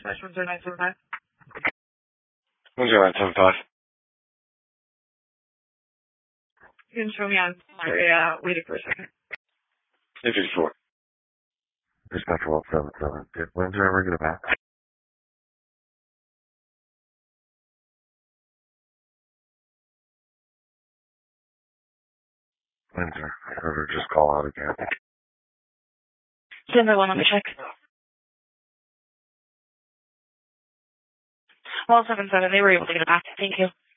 Smash 10975. 10975. You can show me on sorry, waiting for a second. 854. Dispatch 177. Did Windsor ever get it back? Windsor, I heard her just call out again. Denver 1, let me check. 177, they were able to get it back. Thank you.